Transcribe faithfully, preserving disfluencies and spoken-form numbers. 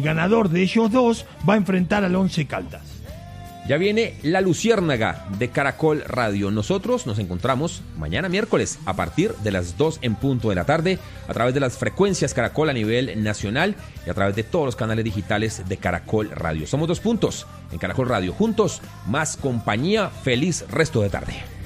ganador de ellos dos va a enfrentar al Once Caldas. Ya viene La Luciérnaga de Caracol Radio. Nosotros nos encontramos mañana miércoles a partir de las dos en punto de la tarde a través de las frecuencias Caracol a nivel nacional y a través de todos los canales digitales de Caracol Radio. Somos Dos Puntos en Caracol Radio. Juntos, más compañía. Feliz resto de tarde.